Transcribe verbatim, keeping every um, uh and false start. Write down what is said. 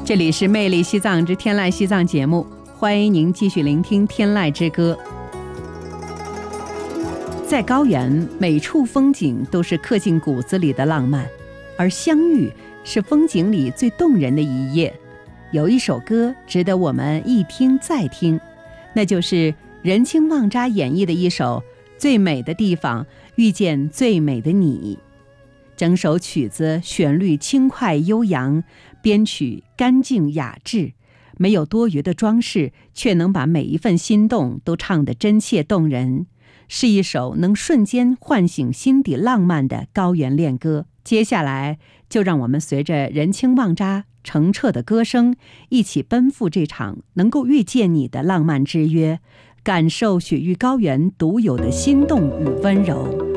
这里是魅力西藏之天籁西藏节目，欢迎您继续聆听天籁之歌。在高原，每处风景都是刻进骨子里的浪漫，而相遇是风景里最动人的一页。有一首歌值得我们一听再听，那就是仁青旺扎演绎的一首《最美的地方遇见最美的你》。整首曲子旋律轻快悠扬，编曲干净雅致，没有多余的装饰，却能把每一份心动都唱得真切动人，是一首能瞬间唤醒心底浪漫的高原恋歌。接下来就让我们随着仁青旺扎澄澈的歌声，一起奔赴这场能够遇见你的浪漫之约，感受雪域高原独有的心动与温柔。